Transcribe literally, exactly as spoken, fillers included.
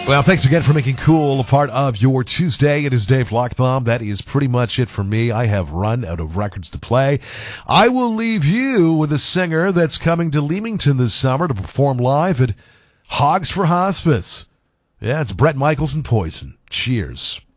Well, thanks again for making Cool a part of your Tuesday. It is Dave Lockbaum. That is pretty much it for me. I have run out of records to play. I will leave you with a singer that's coming to Leamington this summer to perform live at Hogs for Hospice. Yeah, it's Bret Michaels and Poison. Cheers.